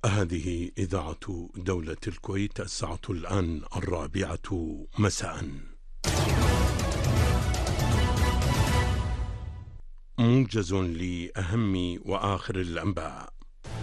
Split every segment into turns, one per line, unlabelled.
هذه إذاعة دولة الكويت، الساعة الآن 4 مساء. موجز لأهم وآخر الأنباء.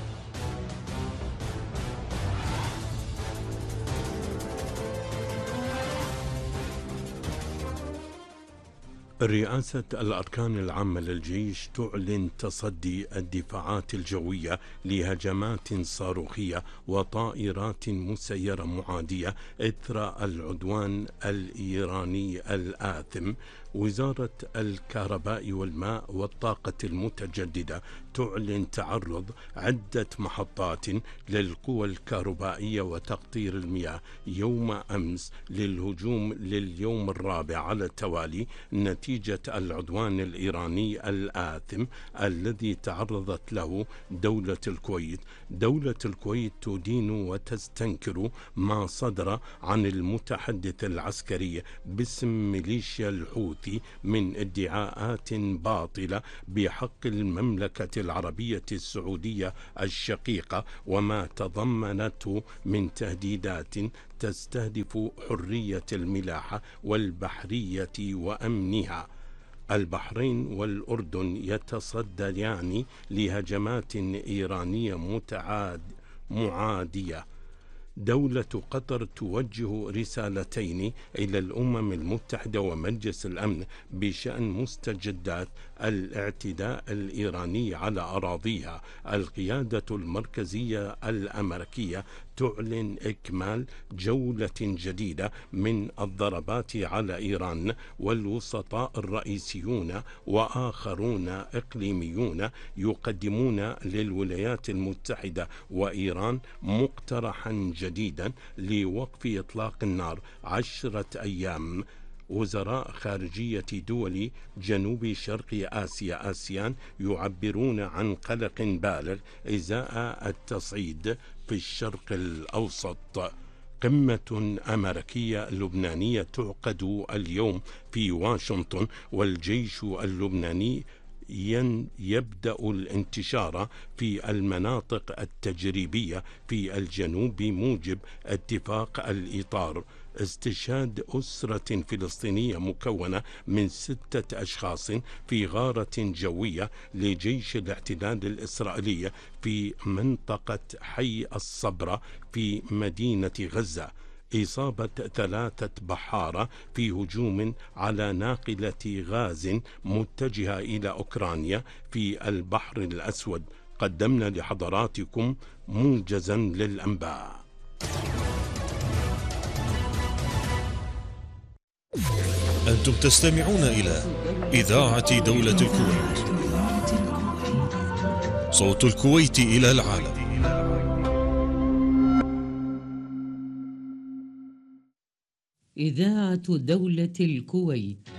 رئاسة الأركان العامة للجيش تعلن تصدي الدفاعات الجوية لهجمات صاروخية وطائرات مسيرة معادية إثر العدوان الإيراني الآثم. وزارة الكهرباء والماء والطاقة المتجددة تعلن تعرض عدة محطات للقوى الكهربائية وتقطير المياه يوم أمس للهجوم لليوم الرابع على التوالي نتيجة العدوان الإيراني الآثم الذي تعرضت له دولة الكويت. دولة الكويت تدين وتستنكر ما صدر عن المتحدث العسكري باسم ميليشيا الحوثي من ادعاءات باطلة بحق المملكة العربية السعودية الشقيقة، وما تضمنته من تهديدات تستهدف حرية الملاحة والبحرية وأمنها. البحرين والأردن يتصديان لهجمات إيرانية معادية. دولة قطر توجه رسالتين إلى الأمم المتحدة ومجلس الأمن بشأن مستجدات الاعتداء الإيراني على أراضيها. القيادة المركزية الأمريكية تعلن إكمال جولة جديدة من الضربات على إيران، والوسطاء الرئيسيون وآخرون إقليميون يقدمون للولايات المتحدة وإيران مقترحا جديدا لوقف إطلاق النار 10 أيام. وزراء خارجية دول جنوب شرق آسيا آسيان يعبرون عن قلق بالغ إزاء التصعيد في الشرق الأوسط. قمة أمريكية لبنانية تعقد اليوم في واشنطن، والجيش اللبناني يبدأ الانتشار في المناطق التجريبية في الجنوب بموجب اتفاق الإطار. استشهاد أسرة فلسطينية مكونة من 6 أشخاص في غارة جوية لجيش الاحتلال الإسرائيلي في منطقة حي الصبرة في مدينة غزة. إصابة 3 بحارة في هجوم على ناقلة غاز متجهة إلى أوكرانيا في البحر الأسود. قدمنا لحضراتكم موجزا للأنباء.
أنتم تستمعون إلى إذاعة دولة الكويت، صوت الكويت إلى العالم.
إذاعة دولة الكويت.